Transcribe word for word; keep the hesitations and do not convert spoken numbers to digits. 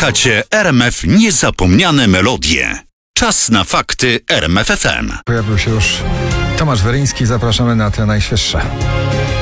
Słuchacie R M F Niezapomniane Melodie. Czas na fakty R M F F M. Pojawił się już Tomasz Weryński. Zapraszamy na te najświeższe.